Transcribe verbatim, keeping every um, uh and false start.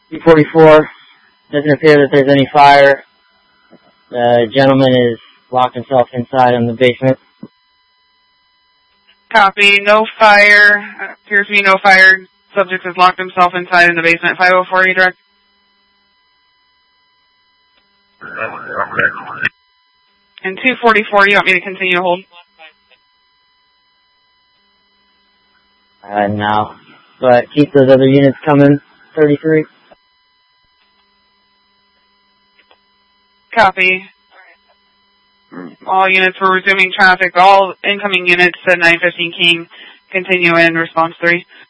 two forty-four, doesn't appear that there's any fire. The gentleman is locked himself inside in the basement. Copy. No fire. Uh, appears to be no fire. Subject has locked himself inside in the basement. five oh four, you direct. And two forty-four, you want me to continue to hold? Uh, no. But keep those other units coming. thirty-three. Copy. All units were resuming traffic. All incoming units at nine fifteen King continue in response three.